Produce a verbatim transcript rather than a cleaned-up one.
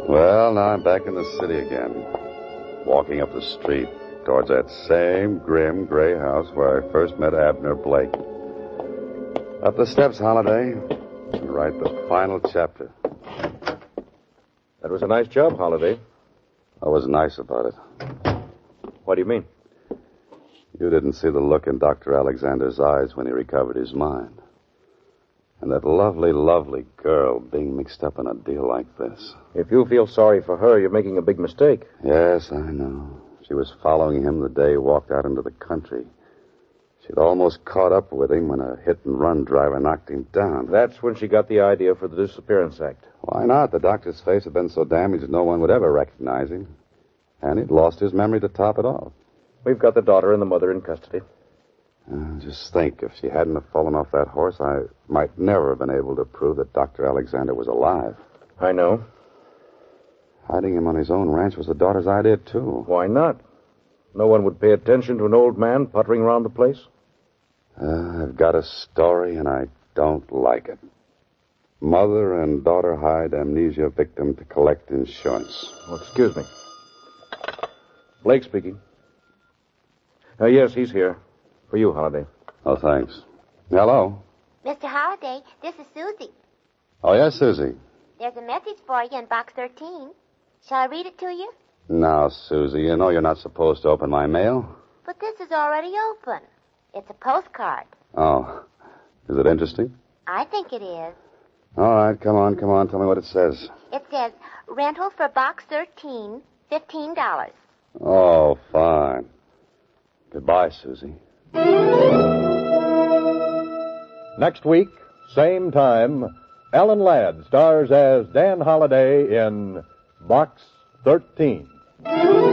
Well, now I'm back in the city again, walking up the street towards that same grim gray house where I first met Abner Blake. Up the steps, Holiday, and write the final chapter. That was a nice job, Holiday. I was nice about it. What do you mean? You didn't see the look in Doctor Alexander's eyes when he recovered his mind. And that lovely, lovely girl being mixed up in a deal like this. If you feel sorry for her, you're making a big mistake. Yes, I know. She was following him the day he walked out into the country. She'd almost caught up with him when a hit-and-run driver knocked him down. That's when she got the idea for the Disappearance Act. Why not? The doctor's face had been so damaged no one would ever recognize him. And he'd lost his memory to top it off. We've got the daughter and the mother in custody. Uh, just think, if she hadn't have fallen off that horse, I might never have been able to prove that Doctor Alexander was alive. I know. Hiding him on his own ranch was the daughter's idea, too. Why not? No one would pay attention to an old man puttering around the place. Uh, I've got a story, and I don't like it. Mother and daughter hide amnesia victim to collect insurance. Oh, excuse me. Blake speaking. Uh, yes, he's here. For you, Holiday. Oh, thanks. Hello? Mister Holiday, this is Susie. Oh, yes, Susie. There's a message for you in box thirteen. Shall I read it to you? Now, Susie, you know you're not supposed to open my mail. But this is already open. It's a postcard. Oh. Is it interesting? I think it is. All right, come on, come on. Tell me what it says. It says, rental for box thirteen, fifteen dollars. Oh, fine. Goodbye, Susie. Next week, same time, Alan Ladd stars as Dan Holliday in Box thirteen.